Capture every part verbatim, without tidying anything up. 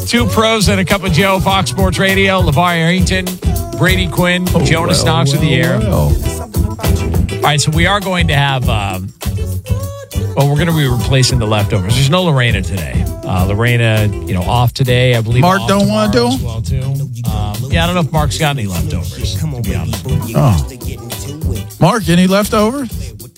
Two pros and a cup of Joe, Fox Sports Radio. LeVar Arrington, Brady Quinn, oh, Jonas well, Knox well, with the air. Well. All right, so we are going to have, um, well, we're going to be replacing the leftovers. There's no Lorena today. Uh, Lorena, you know, off today. I believe Mark off don't want to do as well, too. Um, yeah, I don't know if Mark's got any leftovers, to be honest. Oh. Mark, any leftovers?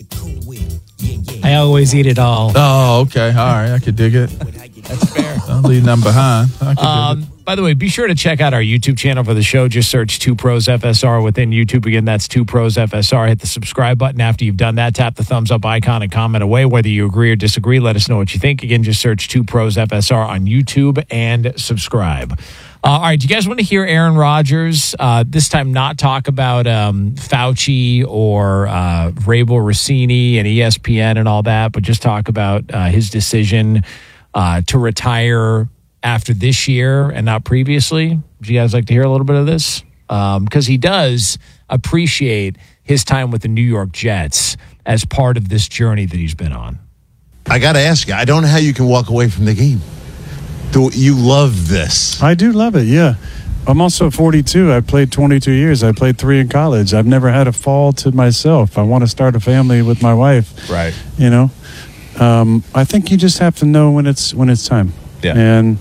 I always eat it all. Oh, okay. All right. I could dig it. That's fair. I'll leave them behind. I could Um, dig it. by the way, be sure to check out our YouTube channel for the show. Just search Two Pros F S R within YouTube. Again, that's Two Pros F S R. Hit the subscribe button. After you've done that, tap the thumbs up icon and comment away. Whether you agree or disagree, let us know what you think. Again, just search Two Pros F S R on YouTube and subscribe. Uh, all right, do you guys want to hear Aaron Rodgers uh, this time not talk about um, Fauci or uh, Rabel Rossini and E S P N and all that, but just talk about uh, his decision uh, to retire after this year and not previously? Would you guys like to hear a little bit of this? Because um, he does appreciate his time with the New York Jets as part of this journey that he's been on. I got to ask you, I don't know how you can walk away from the game. Do you love this? I do love it, yeah. I'm also forty-two. I played twenty-two years. I played three in college. I've never had a fall to myself. I want to start a family with my wife. Right. You know, um, I think you just have to know when it's when it's time. Yeah. And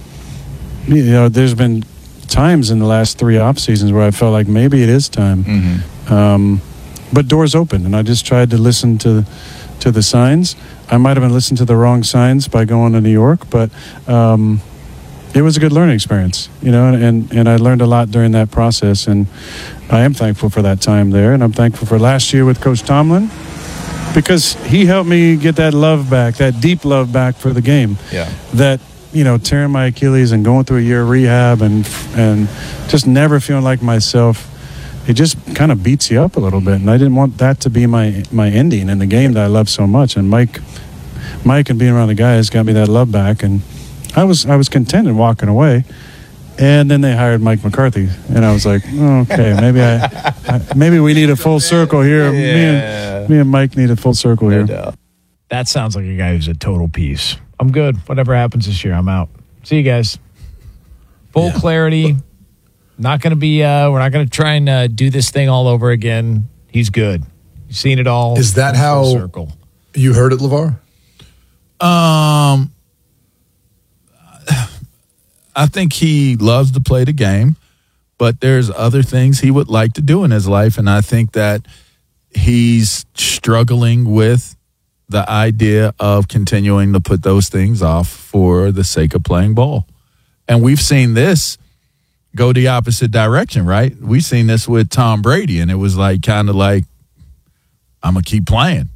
you know, there's been times in the last three off seasons where I felt like maybe it is time. Mm-hmm. Um, but doors open, and I just tried to listen to to the signs. I might have been listening to the wrong signs by going to New York, but um, it was a good learning experience, you know, and, and I learned a lot during that process, and I am thankful for that time there, and I'm thankful for last year with Coach Tomlin, because he helped me get that love back, that deep love back for the game. Yeah. That, you know, tearing my Achilles and going through a year of rehab and and just never feeling like myself, it just kind of beats you up a little bit. And I didn't want that to be my my ending in the game that I love so much. And Mike, Mike and being around the guys got me that love back. And I was I was content in walking away. And then they hired Mike McCarthy, and I was like, oh, okay, maybe I, I maybe we need a full circle here. Yeah. Me and me and Mike need a full circle here. That sounds like a guy who's a total piece. I'm good. Whatever happens this year, I'm out. See you guys. Full yeah. clarity. Not going to be, uh, we're not going to try and uh, do this thing all over again. He's good. You've seen it all. Is that how circle. You heard it, LeVar? Um, I think he loves to play the game, but there's other things he would like to do in his life, and I think that he's struggling with the idea of continuing to put those things off for the sake of playing ball. And we've seen this go the opposite direction, right? We've seen this with Tom Brady, and it was like kind of like, I'm going to keep playing.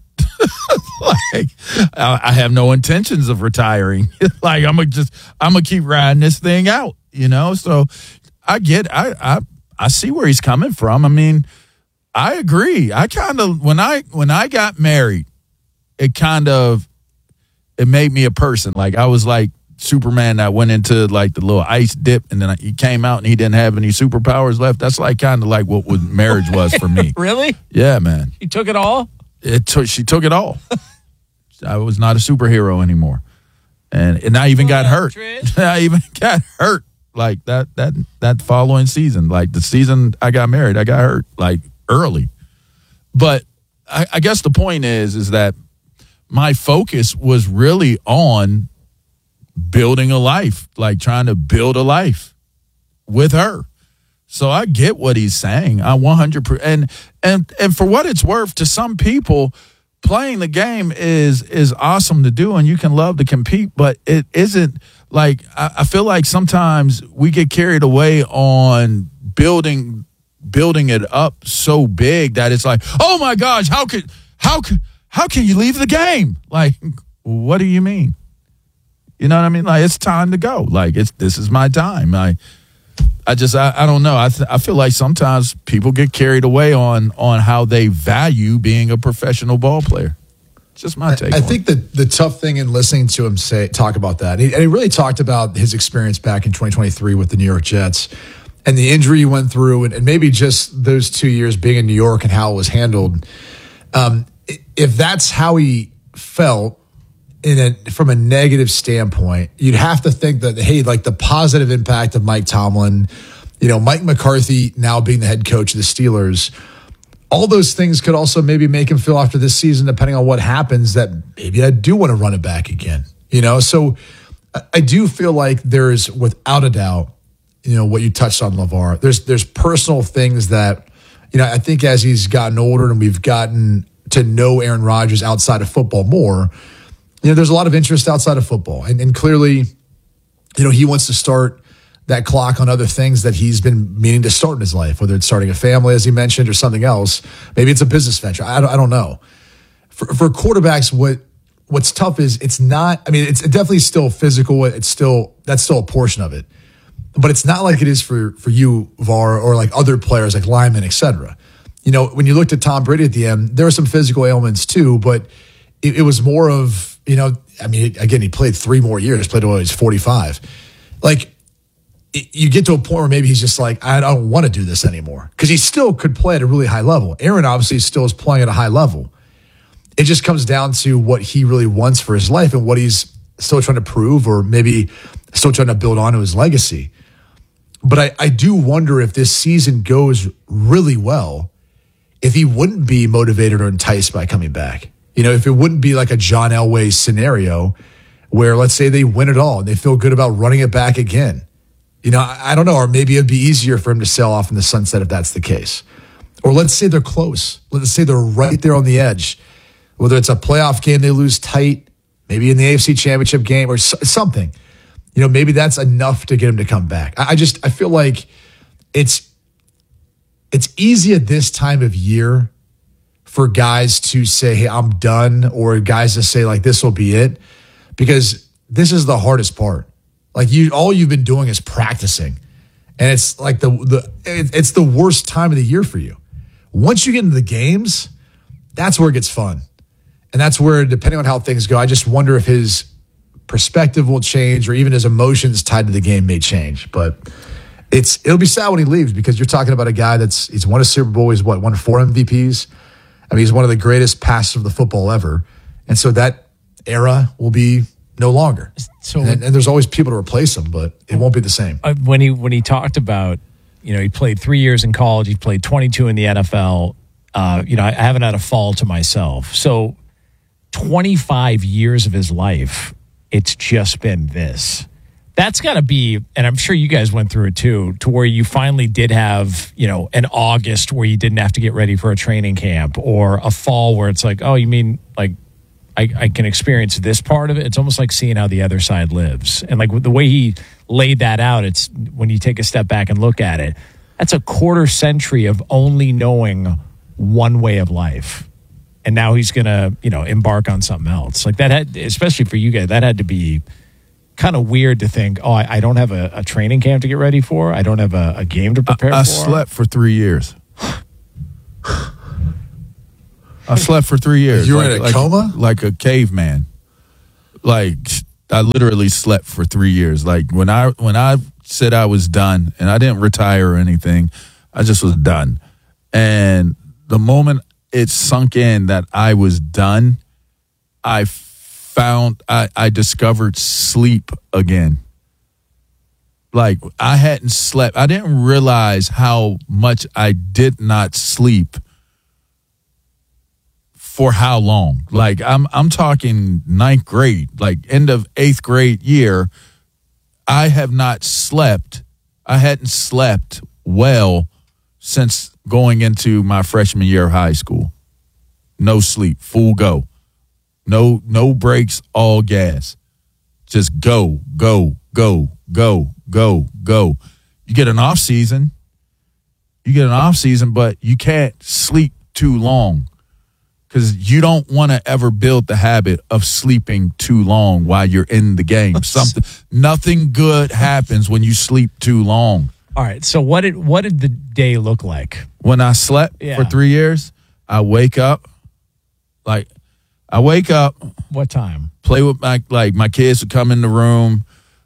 like, I, I have no intentions of retiring. like, I'm going to just, I'm going to keep riding this thing out, you know? So I get, I, I, I see where he's coming from. I mean, I agree. I kind of, when I, when I got married, it kind of, it made me a person. Like, I was like Superman that went into like the little ice dip, and then he came out and he didn't have any superpowers left. That's like kind of like what, what marriage was for me. Really? Yeah, man. You took it all? It took, she took it all. I was not a superhero anymore. And and I even got hurt. I even got hurt like that that that following season. Like the season I got married, I got hurt like early. But I, I guess the point is is that my focus was really on building a life, like trying to build a life with her. So I get what he's saying. I one hundred percent. And, and, and for what it's worth, to some people, playing the game is is awesome to do, and you can love to compete, but it isn't like, I, I feel like sometimes we get carried away on building building it up so big that it's like, oh my gosh, how could how could how can you leave the game? Like, what do you mean? You know what I mean? Like, it's time to go. Like, it's this is my time. I I just I, I don't know. I th- I feel like sometimes people get carried away on on how they value being a professional ball player. It's just my take. I, I on think it. the the tough thing in listening to him say talk about that, and he, and he really talked about his experience back in twenty twenty-three with the New York Jets and the injury he went through, and, and maybe just those two years being in New York and how it was handled. Um, if that's how he felt, in a from a negative standpoint, you'd have to think that, hey, like the positive impact of Mike Tomlin, you know, Mike McCarthy now being the head coach of the Steelers, all those things could also maybe make him feel after this season, depending on what happens, that maybe I do want to run it back again. You know, so I do feel like there's, without a doubt, you know, what you touched on, LeVar, there's there's personal things that, you know, I think as he's gotten older and we've gotten to know Aaron Rodgers outside of football more, you know, there's a lot of interest outside of football. And, and clearly, you know, he wants to start that clock on other things that he's been meaning to start in his life, whether it's starting a family, as he mentioned, or something else. Maybe it's a business venture. I don't, I don't know. For, for quarterbacks, what what's tough is it's not, I mean, it's definitely still physical. It's still, that's still a portion of it. But it's not like it is for, for you, Var, or like other players like linemen, et cetera. You know, when you looked at Tom Brady at the end, there were some physical ailments too, but it, it was more of, you know, I mean, again, he played three more years, played until he was forty-five. Like, it, you get to a point where maybe he's just like, I don't want to do this anymore. Because he still could play at a really high level. Aaron obviously still is playing at a high level. It just comes down to what he really wants for his life and what he's still trying to prove, or maybe still trying to build onto his legacy. But I, I do wonder if this season goes really well, if he wouldn't be motivated or enticed by coming back. You know, if it wouldn't be like a John Elway scenario where, let's say, they win it all and they feel good about running it back again. You know, I, I don't know, or maybe it'd be easier for him to sail off in the sunset if that's the case. Or let's say they're close. Let's say they're right there on the edge. Whether it's a playoff game they lose tight, maybe in the A F C Championship game or something. You know, maybe that's enough to get him to come back. I just, I feel like it's it's easy at this time of year for guys to say, hey, I'm done, or guys to say, like, this will be it, because this is the hardest part. Like, you, all you've been doing is practicing, and it's like the the it's the worst time of the year for you. Once you get into the games, that's where it gets fun, and that's where, depending on how things go, I just wonder if his perspective will change, or even his emotions tied to the game may change. But it's it'll be sad when he leaves, because you're talking about a guy that's he's won a Super Bowl, he's what won four M V Ps. I mean, he's one of the greatest passers of the football ever, and so that era will be no longer. So, and, and there's always people to replace him, but it won't be the same. Uh, when he when he talked about, you know, he played three years in college, he played twenty-two in the N F L. Uh, you know, I, I haven't had a fall to myself. So, twenty-five years of his life, it's just been this. That's got to be, and I'm sure you guys went through it too, to where you finally did have, you know, an August where you didn't have to get ready for a training camp, or a fall where it's like, oh, you mean like I, I can experience this part of it? It's almost like seeing how the other side lives. And like the way he laid that out, it's when you take a step back and look at it, that's a quarter century of only knowing one way of life. And now he's going to, you know, embark on something else. Like that had, especially for you guys, that had to be kind of weird to think, oh, I, I don't have a, a training camp to get ready for. I don't have a, a game to prepare I, I for. I slept for three years. I slept for three years. You were like, in a like, coma? Like a caveman. Like, I literally slept for three years. Like, when I when I said I was done, and I didn't retire or anything, I just was done. And the moment it sunk in that I was done, I found, I, I discovered sleep again. Like, I hadn't slept. I didn't realize how much I did not sleep for how long. Like, I'm I'm talking ninth grade, like end of eighth grade year. I have not slept. I hadn't slept well since going into my freshman year of high school. No sleep, full go. No, no breaks, all gas. Just go, go, go, go, go, go. You get an off season. You get an off season, but you can't sleep too long, because you don't want to ever build the habit of sleeping too long while you're in the game. Something, nothing good happens when you sleep too long. All right. So what did what did the day look like? When I slept Yeah. for three years, I wake up, like I wake up, What time? play with my, like my kids would come in the room,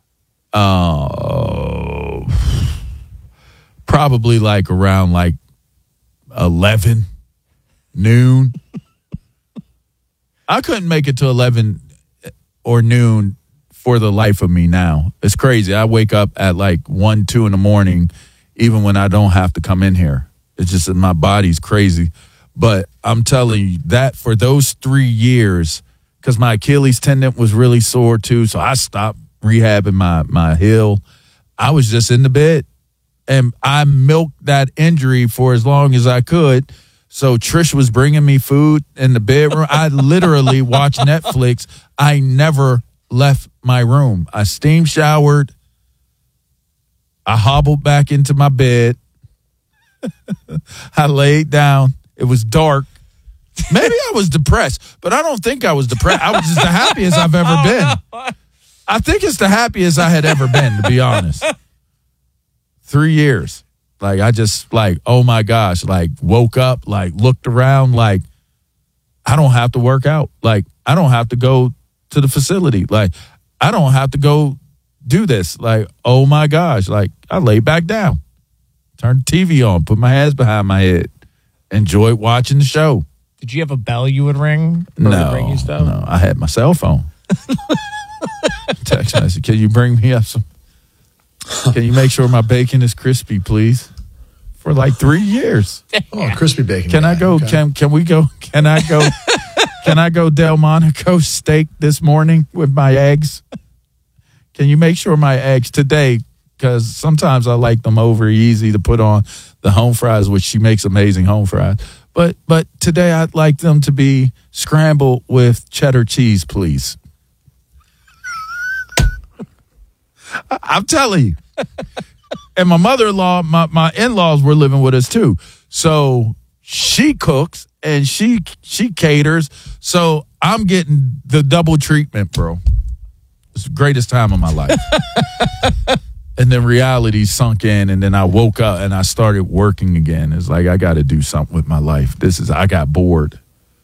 uh, probably like around like eleven, noon. I couldn't make it to eleven or noon for the life of me now. It's crazy. I wake up at like one, two in the morning, even when I don't have to come in here. It's just that my body's crazy. But I'm telling you that for those three years, because my Achilles tendon was really sore too, so I stopped rehabbing my, my heel. I was just in the bed, and I milked that injury for as long as I could. So Trish was bringing me food in the bedroom. I literally watched Netflix. I never left my room. I steam showered. I hobbled back into my bed. I laid down. It was dark. Maybe I was depressed, but I don't think I was depressed. I was just the happiest I've ever been. I think it's the happiest I had ever been, to be honest. Three years. Like, I just, like, oh, my gosh, like, woke up, like, looked around, like, I don't have to work out. Like, I don't have to go to the facility. Like, I don't have to go do this. Like, oh, my gosh. Like, I laid back down, turned the T V on, put my hands behind my head, enjoyed watching the show. Did you have a bell you would ring? Or No, would bring you stuff? no, I had my cell phone. Text message, can you bring me up some, can you make sure my bacon is crispy, please? For like three years. Oh, crispy bacon. Can I guy. go, Okay. can can we go, can I go, can I go Delmonico steak this morning with my eggs? Can you make sure my eggs today, because sometimes I like them over easy to put on the home fries, which she makes amazing home fries. But but today I'd like them to be scrambled with cheddar cheese, please. I, I'm telling you. And my mother-in-law, my, my in-laws were living with us too. So she cooks and she she caters. So I'm getting the double treatment, bro. It's the greatest time of my life. And then reality sunk in, and then I woke up and I started working again. It's like, I got to do something with my life. This is, I got bored.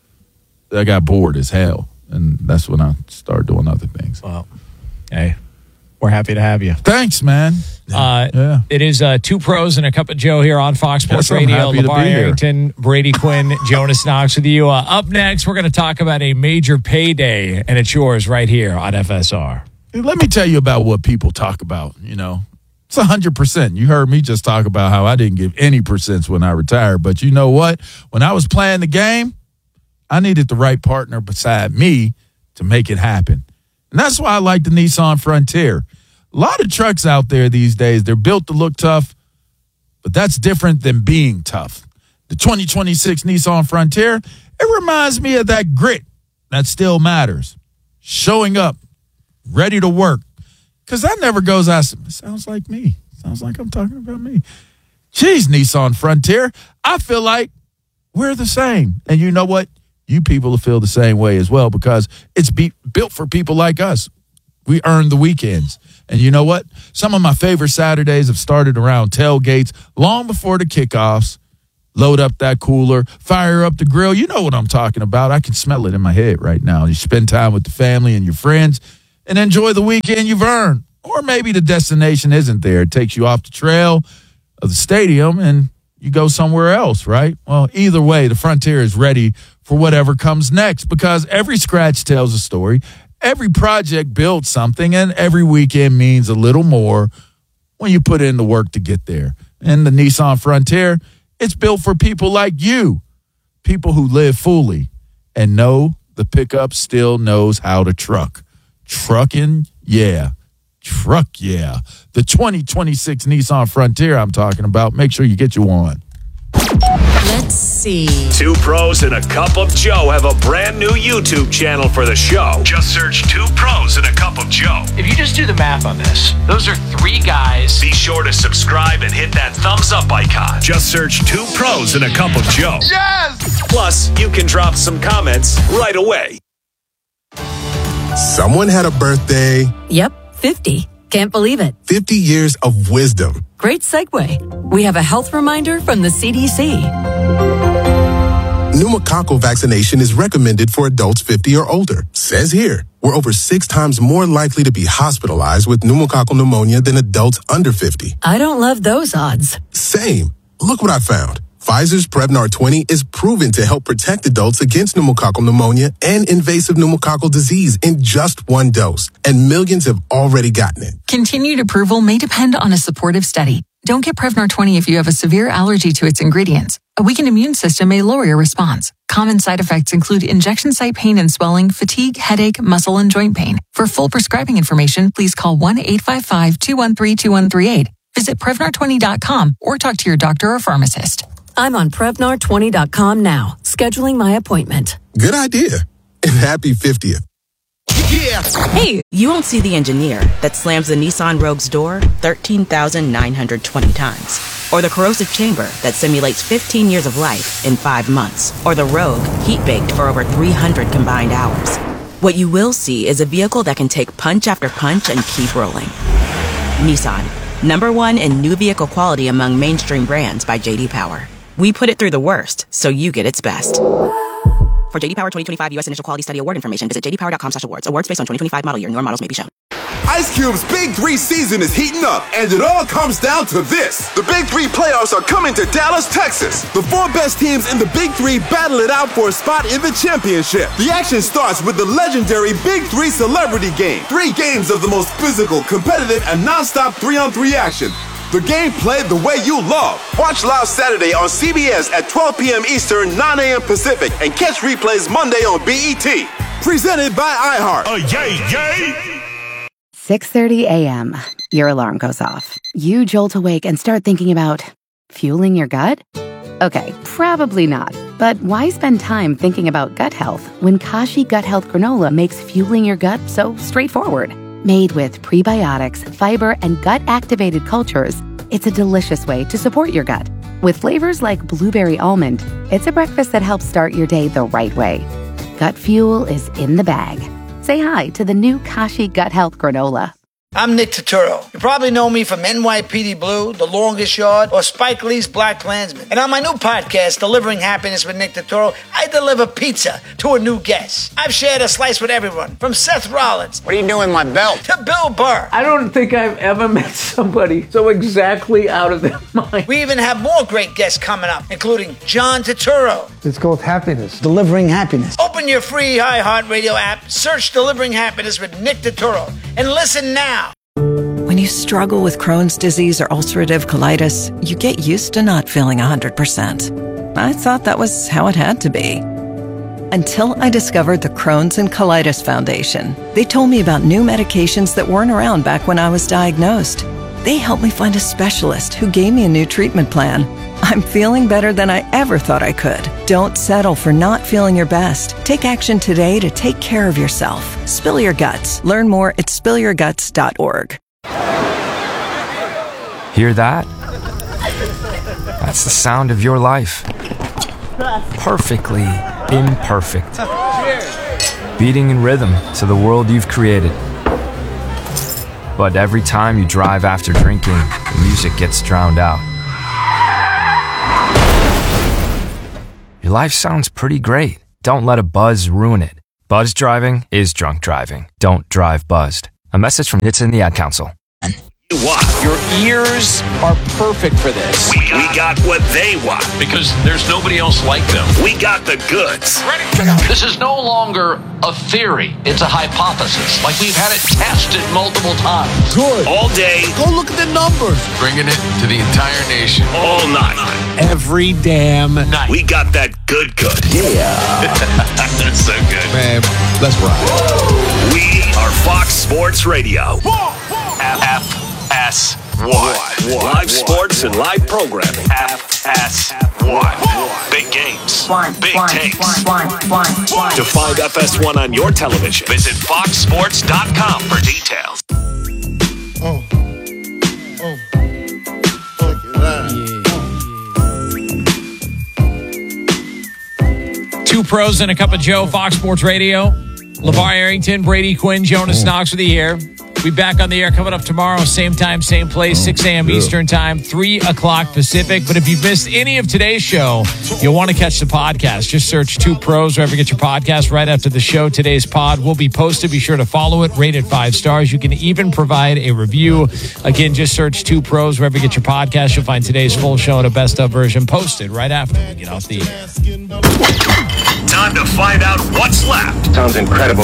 I got bored as hell. And that's when I started doing other things. Well, hey, we're happy to have you. Thanks, man. Uh, Yeah. It is uh, Two Pros and a Cup of Joe here on Fox Sports Yes, I'm Radio. happy to LeVar be here. Arrington, Brady Quinn, Jonas Knox with you. Uh, up next, we're going to talk about a major payday, and it's yours right here on F S R. Let me tell you about what people talk about, you know. It's one hundred percent. You heard me just talk about how I didn't give any percents when I retired. But you know what? When I was playing the game, I needed the right partner beside me to make it happen. And that's why I like the Nissan Frontier. A lot of trucks out there these days, they're built to look tough, but that's different than being tough. The twenty twenty-six Nissan Frontier, it reminds me of that grit that still matters. Showing up, ready to work. Because that never goes out. It sounds like me. Sounds like I'm talking about me. Geez, Nissan Frontier, I feel like we're the same. And you know what? You people will feel the same way as well, because it's be- built for people like us. We earn the weekends. And you know what? Some of my favorite Saturdays have started around tailgates long before the kickoffs. Load up that cooler, fire up the grill. You know what I'm talking about. I can smell it in my head right now. You spend time with the family and your friends and enjoy the weekend you've earned. Or maybe the destination isn't there. It takes you off the trail of the stadium and you go somewhere else, right? Well, either way, the Frontier is ready for whatever comes next, because every scratch tells a story. Every project builds something, and every weekend means a little more when you put in the work to get there. And the Nissan Frontier, it's built for people like you, people who live fully and know the pickup still knows how to truck. Trucking, yeah. Truck, yeah. The twenty twenty-six Nissan Frontier I'm talking about. Make sure you get you one. Let's see. Two Pros and a Cup of Joe have a brand new YouTube channel for the show. Just search Two Pros and a Cup of Joe. If you just do the math on this, those are three guys. Be sure to subscribe and hit that thumbs up icon. Just search Two Pros and a Cup of Joe. Yes! Plus, you can drop some comments right away. Someone had a birthday. Yep, fifty. Can't believe it. fifty years of wisdom. Great segue. We have a health reminder from the C D C. Pneumococcal vaccination is recommended for adults fifty or older. Says here, we're over six times more likely to be hospitalized with pneumococcal pneumonia than adults under fifty. I don't love those odds. Same. Look what I found. Pfizer's Prevnar twenty is proven to help protect adults against pneumococcal pneumonia and invasive pneumococcal disease in just one dose, and millions have already gotten it. Continued approval may depend on a supportive study. Don't get Prevnar twenty if you have a severe allergy to its ingredients. A weakened immune system may lower your response. Common side effects include injection site pain and swelling, fatigue, headache, muscle, and joint pain. For full prescribing information, please call one eight five five, two one three, two one three eight. Visit Prevnar twenty dot com or talk to your doctor or pharmacist. I'm on Prevnar twenty dot com now, scheduling my appointment. Good idea. And happy fiftieth. Yeah. Hey, you won't see the engineer that slams the Nissan Rogue's door thirteen thousand nine hundred twenty times. Or the corrosive chamber that simulates fifteen years of life in five months. Or the Rogue heat-baked for over three hundred combined hours. What you will see is a vehicle that can take punch after punch and keep rolling. Nissan. Number one in new vehicle quality among mainstream brands by J D Power. We put it through the worst, so you get its best. For J D Power twenty twenty-five U S Initial Quality Study Award information, visit j d power dot com slash awards. Awards based on twenty twenty-five model year. Newer models may be shown. Ice Cube's Big Three season is heating up, and it all comes down to this. The Big Three playoffs are coming to Dallas, Texas. The four best teams in the Big Three battle it out for a spot in the championship. The action starts with the legendary Big Three Celebrity Game. Three games of the most physical, competitive, and non-stop three-on-three action. The game played the way you love. Watch live Saturday on C B S at twelve p.m. Eastern, nine a.m. Pacific, and catch replays Monday on B E T. Presented by iHeart. Oh, yay, yay! six thirty a.m. Your alarm goes off. You jolt awake and start thinking about fueling your gut? Okay, probably not. But why spend time thinking about gut health when Kashi Gut Health Granola makes fueling your gut so straightforward? Made with prebiotics, fiber, and gut-activated cultures, it's a delicious way to support your gut. With flavors like blueberry almond, it's a breakfast that helps start your day the right way. Gut fuel is in the bag. Say hi to the new Kashi Gut Health Granola. I'm Nick Turturro. You probably know me from N Y P D Blue, The Longest Yard, or Spike Lee's Black Klansman. And on my new podcast, Delivering Happiness with Nick Turturro, I deliver pizza to a new guest. I've shared a slice with everyone, from Seth Rollins. What are you doing with my belt? To Bill Burr. I don't think I've ever met somebody so exactly out of their mind. We even have more great guests coming up, including John Turturro. It's called Happiness. Delivering Happiness. Open your free iHeartRadio app, search Delivering Happiness with Nick Turturro, and listen now. When you struggle with Crohn's disease or ulcerative colitis, you get used to not feeling one hundred percent. I thought that was how it had to be. Until I discovered the Crohn's and Colitis Foundation. They told me about new medications that weren't around back when I was diagnosed. They helped me find a specialist who gave me a new treatment plan. I'm feeling better than I ever thought I could. Don't settle for not feeling your best. Take action today to take care of yourself. Spill your guts. Learn more at spill your guts dot org. Hear that? That's the sound of your life. Perfectly imperfect. Beating in rhythm to the world you've created. But every time you drive after drinking, the music gets drowned out. Your life sounds pretty great. Don't let a buzz ruin it. Buzz driving is drunk driving. Don't drive buzzed. A message from Hits in the Ad Council. What? Your ears are perfect for this. We got, we got what they want because there's nobody else like them. We got the goods. Ready? This is no longer a theory. It's a hypothesis. Like we've had it tested multiple times. Good. All day. Go look at the numbers. Bringing it to the entire nation. All night. Every damn night. We got that good good. Yeah. That's so good. Man, let's ride. We are Fox Sports Radio. F S one. Live sports and live programming. F S one. Big games. Big takes. To find F S one on your television, visit fox sports dot com for details. Oh. Oh. Check it out. Yeah. Two pros and a cup of Joe, Fox Sports Radio. LeVar Arrington, Brady Quinn, Jonas Knox with you here. We'll be back on the air coming up tomorrow. Same time, same place, six a.m. yeah. Eastern time, three o'clock Pacific. But if you've missed any of today's show, you'll want to catch the podcast. Just search Two Pros wherever you get your podcast right after the show. Today's pod will be posted. Be sure to follow it, rate it five stars. You can even provide a review. Again, just search Two Pros wherever you get your podcast. You'll find today's full show and a best of version posted right after we get off the air. Time to find out what's left. Sounds incredible.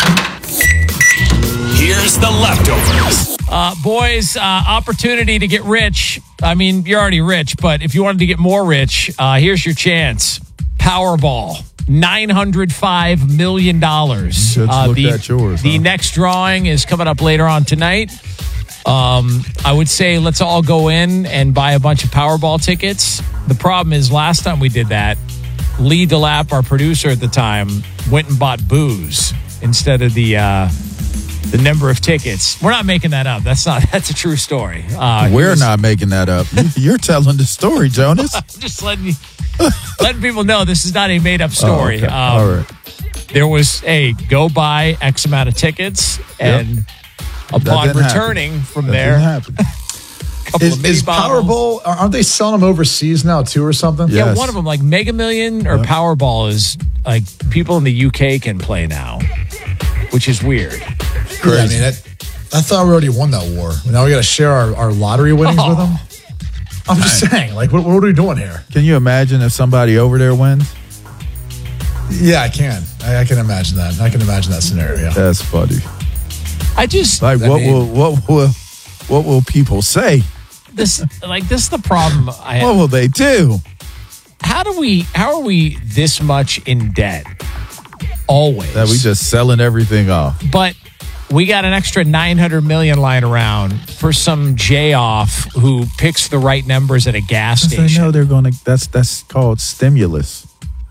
Here's the leftovers. Uh, boys, uh, opportunity to get rich. I mean, you're already rich, but if you wanted to get more rich, uh, here's your chance. Powerball, nine hundred five million dollars. Just uh, looked the, at yours, The huh? next drawing is coming up later on tonight. Um, I would say let's all go in and buy a bunch of Powerball tickets. The problem is last time we did that, Lee DeLapp, our producer at the time, went and bought booze instead of the uh, the number of tickets. We're not making that up. That's not. That's a true story. Uh, We're was, not making that up. You're telling the story, Jonas. I'm just letting you, letting people know this is not a made up story. Oh, okay. um, All right. There was a go buy X amount of tickets, and Yep. upon didn't returning happen. from That there, didn't happen. a couple Is, of mini is bottles. Powerball, aren't they selling them overseas now too or something? Yeah, Yes. one of them, like Mega Million or Yep. Powerball, is like people in the U K can play now, which is weird. Yeah, I mean, that, I thought we already won that war. Now we got to share our, our lottery winnings Oh. with them. I'm just saying, like, what, what are we doing here? Can you imagine if somebody over there wins? Yeah, I can. I, I can imagine that. I can imagine that scenario. Yeah. That's funny. I just Like, I what mean- will what will what will people say? this like this is the problem. I What will they do? how do we how are we this much in debt? Always That we just selling everything off. but we got an extra nine hundred million lying around for some J off who picks the right numbers at a gas They station. know they're gonna. That's that's called stimulus.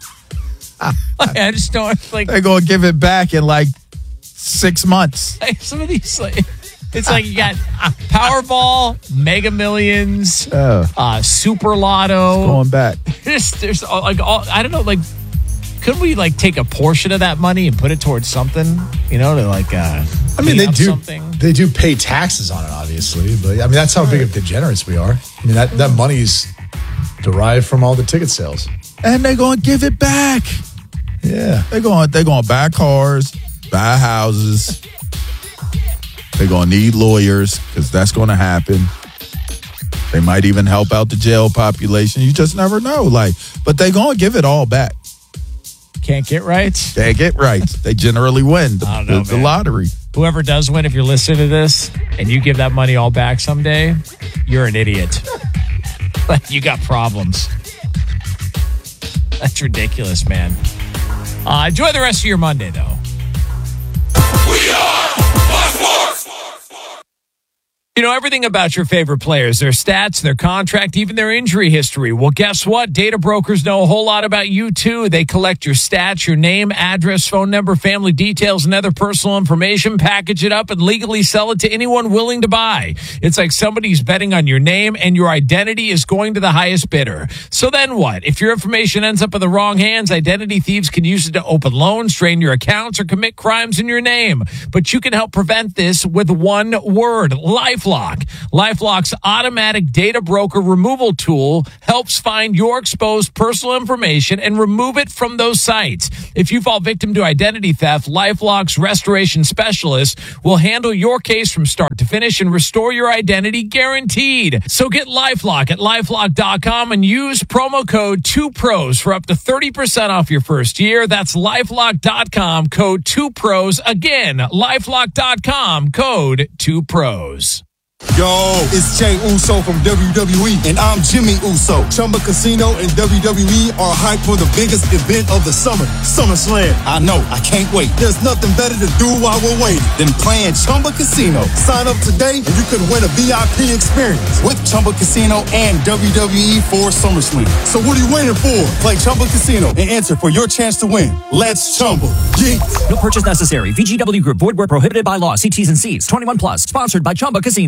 I just don't like, They're gonna give it back in like six months. like some of these. Like, it's like you got Powerball, Mega Millions, Oh, uh, Super Lotto. going back. There's, there's all, like all, I don't know, like couldn't we like take a portion of that money and put it towards something? You know, to like. Uh, I mean, clean they up do. something. They do pay taxes on it, obviously, but I mean, that's how big of degenerates we are. I mean, that that money's derived from all the ticket sales. And they're gonna give it back. Yeah. They're going. They're gonna buy cars, buy houses. They're gonna need lawyers because that's gonna happen. They might even help out the jail population. You just never know. Like, but they're gonna give it all back. Can't get right. They get right. They generally win the, I don't know, the, the man. lottery. Whoever does win, if you're listening to this and you give that money all back someday, you're an idiot. Like, you got problems. That's ridiculous, man. Uh, enjoy the rest of your Monday, though. We are Fox Sports. You know everything about your favorite players, their stats, their contract, even their injury history. Well, guess what? Data brokers know a whole lot about you, too. They collect your stats, your name, address, phone number, family details, and other personal information, package it up, and legally sell it to anyone willing to buy. It's like somebody's betting on your name, and your identity is going to the highest bidder. So then what? If your information ends up in the wrong hands, identity thieves can use it to open loans, drain your accounts, or commit crimes in your name. But you can help prevent this with one word: LifeLock. LifeLock's automatic data broker removal tool helps find your exposed personal information and remove it from those sites. If you fall victim to identity theft, LifeLock's restoration specialist will handle your case from start to finish and restore your identity guaranteed. So get LifeLock at LifeLock dot com and use promo code two pros for up to thirty percent off your first year. That's LifeLock dot com, code two pros. Again, LifeLock dot com, code two pros. Yo, it's Jay Uso from W W E, and I'm Jimmy Uso. Chumba Casino and W W E are hyped for the biggest event of the summer, SummerSlam. I know, I can't wait. There's nothing better to do while we're waiting than playing Chumba Casino. Sign up today and you could win a V I P experience with Chumba Casino and W W E for SummerSlam. So what are you waiting for? Play Chumba Casino and enter for your chance to win. Let's Chumba. Yeah. No purchase necessary. V G W Group. Void where prohibited by law. See T's and C's. twenty-one plus. Sponsored by Chumba Casino.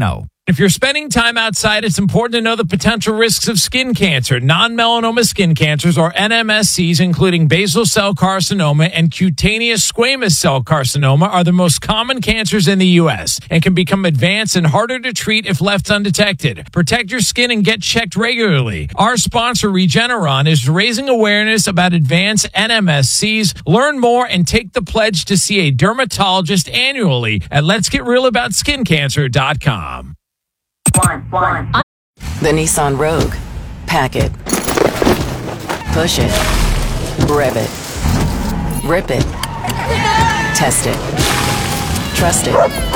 If you're spending time outside, it's important to know the potential risks of skin cancer. Non-melanoma skin cancers, or N M S Cs, including basal cell carcinoma and cutaneous squamous cell carcinoma, are the most common cancers in the U S and can become advanced and harder to treat if left undetected. Protect your skin and get checked regularly. Our sponsor, Regeneron, is raising awareness about advanced N M S Cs. Learn more and take the pledge to see a dermatologist annually at lets get real about skin cancer dot com. One, one. The Nissan Rogue. Pack it. Push it. Rev it. Rip it. Test it. Trust it.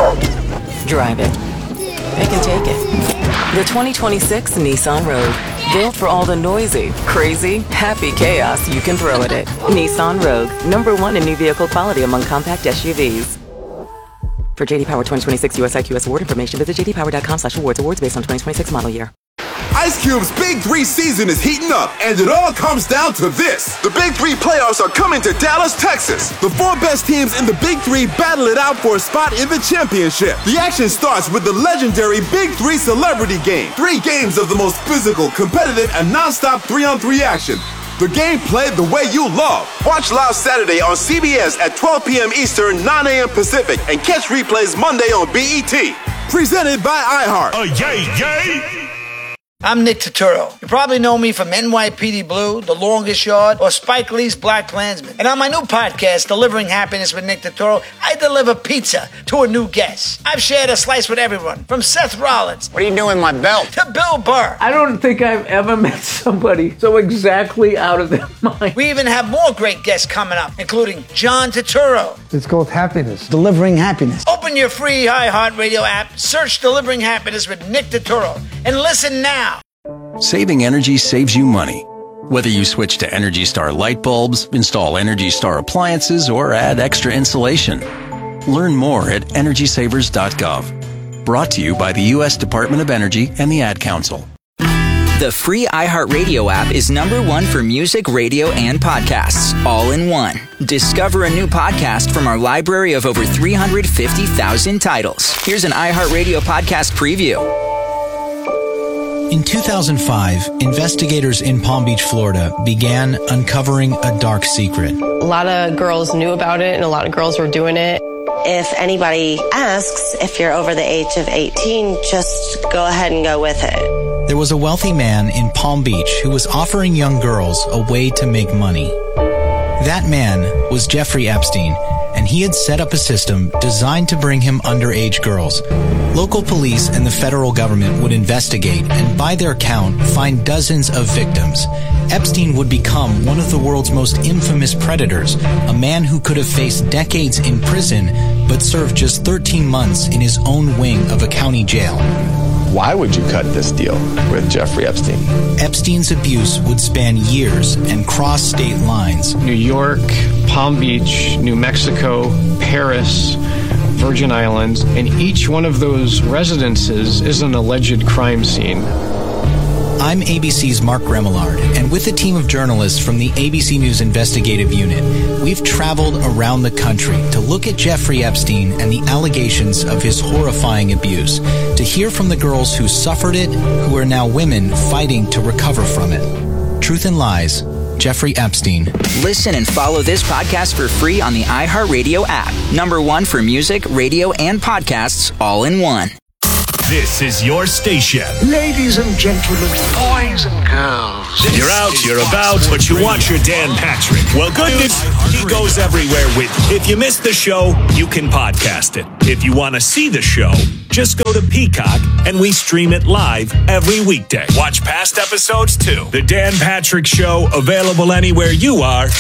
Drive it. Pick and take it. The twenty twenty-six Nissan Rogue. Built for all the noisy, crazy, happy chaos you can throw at it. Nissan Rogue. Number one in new vehicle quality among compact S U Vs. For J D Power twenty twenty-six U S I Q S award information, visit j d power dot com slash awards. Awards based on twenty twenty-six model year. Ice Cube's Big Three season is heating up, and it all comes down to this. The Big Three playoffs are coming to Dallas, Texas. The four best teams in the Big Three battle it out for a spot in the championship. The action starts with the legendary Big Three Celebrity Game. Three games of the most physical, competitive, and non-stop three-on-three action. The game played the way you love. Watch live Saturday on C B S at twelve p.m. Eastern, nine a.m. Pacific, and catch replays Monday on B E T. Presented by iHeart. Oh, yay, yay! I'm Nick Turturro. You probably know me from N Y P D Blue, The Longest Yard, or Spike Lee's Black Klansman. And on my new podcast, Delivering Happiness with Nick Turturro, I deliver pizza to a new guest. I've shared a slice with everyone, from Seth Rollins. What are you doing with my belt? To Bill Burr. I don't think I've ever met somebody so exactly out of their mind. We even have more great guests coming up, including John Turturro. It's called happiness. Delivering happiness. Open your free iHeartRadio app, search Delivering Happiness with Nick Turturro, and listen now. Saving energy saves you money. Whether you switch to Energy Star light bulbs, install Energy Star appliances, or add extra insulation. Learn more at energy savers dot gov. Brought to you by the U S Department of Energy and the Ad Council. The free iHeartRadio app is number one for music, radio, and podcasts, all in one. Discover a new podcast from our library of over three hundred fifty thousand titles. Here's an iHeartRadio podcast preview. In two thousand five, investigators in Palm Beach, Florida, began uncovering a dark secret. A lot of girls knew about it, and a lot of girls were doing it. If anybody asks if you're over the age of eighteen, just go ahead and go with it. There was a wealthy man in Palm Beach who was offering young girls a way to make money. That man was Jeffrey Epstein, and he had set up a system designed to bring him underage girls. Local police and the federal government would investigate and, by their count, find dozens of victims. Epstein would become one of the world's most infamous predators, a man who could have faced decades in prison but served just thirteen months in his own wing of a county jail. Why would you cut this deal with Jeffrey Epstein? Epstein's abuse would span years and cross state lines. New York, Palm Beach, New Mexico, Paris, Virgin Islands, and each one of those residences is an alleged crime scene. I'm A B C's Mark Remillard, and with a team of journalists from the A B C News Investigative Unit, we've traveled around the country to look at Jeffrey Epstein and the allegations of his horrifying abuse, to hear from the girls who suffered it, who are now women fighting to recover from it. Truth and Lies, Jeffrey Epstein. Listen and follow this podcast for free on the iHeartRadio app. Number one for music, radio, and podcasts, all in one. This is your station. Ladies and gentlemen, boys and girls. You're out, you're about, but you want your Dan Patrick. Well, good news, he goes everywhere with you. If you missed the show, you can podcast it. If you want to see the show, just go to Peacock and we stream it live every weekday. Watch past episodes too. The Dan Patrick Show, available anywhere you are.